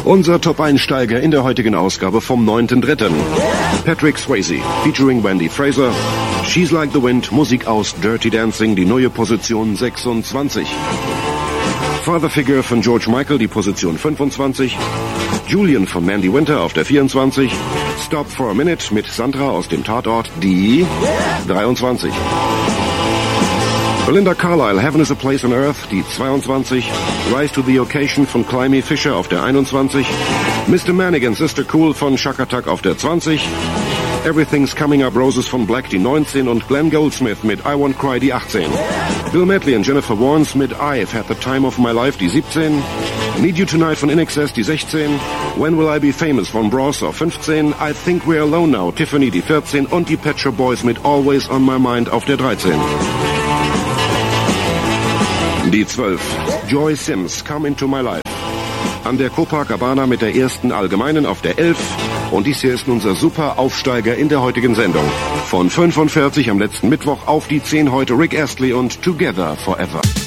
Unser Top-Einsteiger in der heutigen Ausgabe vom 9.3. Patrick Swayze, featuring Wendy Fraser. She's Like the Wind, Musik aus Dirty Dancing, die neue Position 26. Father Figure von George Michael, die Position 25. Julian von Mandy Winter auf der 24. Stop for a Minute mit Sandra aus dem Tatort, die 23. Belinda Carlisle, Heaven is a Place on Earth, die 22. Rise to the Occasion von Climby Fisher auf der 21. Mr. Manigan, Sister Cool von Chaka Tuck auf der 20. Everything's Coming Up Roses von Black, die 19. Und Glenn Goldsmith mit I Won't Cry, die 18. Bill Medley und Jennifer Warnes mit I've Had the Time of My Life, die 17. Need You Tonight von INXS, die 16. When Will I Be Famous von Bros auf 15. I Think We're Alone Now, Tiffany, die 14. Und die Pet Shop Boys mit Always on My Mind auf der 13. Die 12. Joy Sims, Come Into My Life. An der Copacabana mit der ersten Allgemeinen auf der 11. Und dies hier ist unser super Aufsteiger in der heutigen Sendung. Von 45 am letzten Mittwoch auf die 10 heute Rick Astley und Together Forever.